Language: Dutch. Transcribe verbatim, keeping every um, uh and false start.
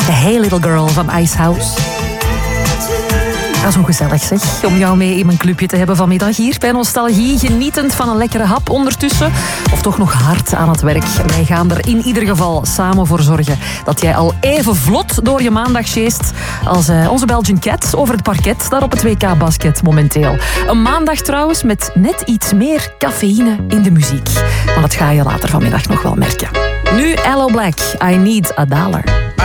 Hey Little Girl van Icehouse. Dat is zo gezellig zeg, om jou mee in mijn clubje te hebben vanmiddag hier bij Nostalgie. Genietend van een lekkere hap ondertussen. Of toch nog hard aan het werk. Wij gaan er in ieder geval samen voor zorgen dat jij al even vlot door je maandag sjeest als uh, onze Belgian Cat over het parket daar op het W K Basket momenteel. Een maandag trouwens met net iets meer cafeïne in de muziek. Maar dat ga je later vanmiddag nog wel merken. Nu Aloe Black, I Need a Dollar.